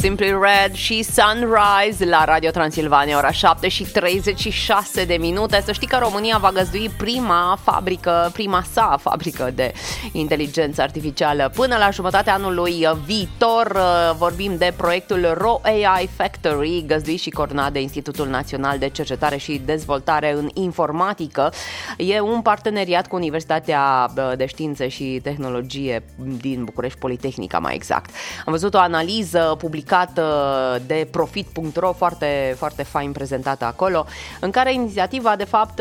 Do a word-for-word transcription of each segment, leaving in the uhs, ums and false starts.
Simply Red și Sunrise la Radio Transilvania, ora șapte și treizeci și șase de minute. Să știi că România va găzdui prima fabrică, prima sa fabrică de inteligență artificială până la jumătatea anului viitor. Vorbim de proiectul Ro A I Factory, găzduit și coordonat de Institutul Național de Cercetare și Dezvoltare în Informatică. E un parteneriat cu Universitatea de Științe și Tehnologie din București, Politehnica mai exact. Am văzut o analiză publicată de profit punct ro, foarte, foarte fain prezentată acolo, în care inițiativa de fapt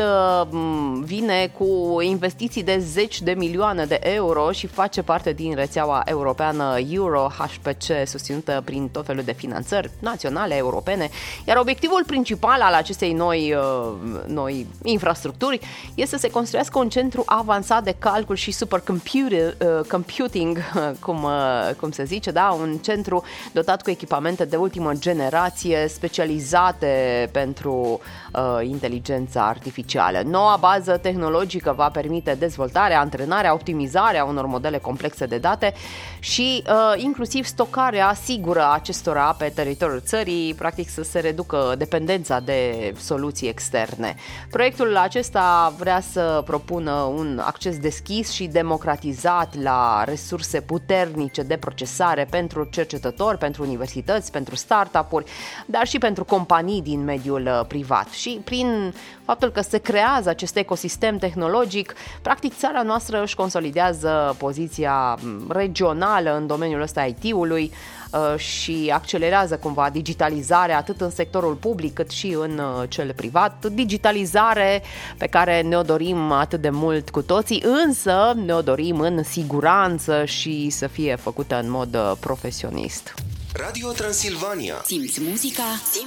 vine cu investiții de zeci de milioane de euro și face parte din rețeaua europeană Euro H P C, susținută prin tot felul de finanțări naționale, europene, iar obiectivul principal al acestei noi, noi infrastructuri este să se construiască un centru avansat de calcul și supercomputing, cum, cum se zice, da? Un centru dotat cu echipamente de ultimă generație specializate pentru uh, inteligența artificială. Noua bază tehnologică va permite dezvoltarea, antrenarea, optimizarea unor modele complexe de date și uh, inclusiv stocarea sigură a acestora pe teritoriul țării, practic să se reducă dependența de soluții externe. Proiectul acesta vrea să propună un acces deschis și democratizat la resurse puternice de procesare pentru cercetători, pentru universități, pentru startup-uri, dar și pentru companii din mediul privat. Și prin faptul că se creează acest ecosistem tehnologic, practic țara noastră își consolidează poziția regională în domeniul ăsta I T-ului și accelerează cumva digitalizarea atât în sectorul public cât și în cel privat. Digitalizare pe care ne-o dorim atât de mult cu toții, însă ne-o dorim în siguranță și să fie făcută în mod profesionist. Radio Transilvania. Simți muzica?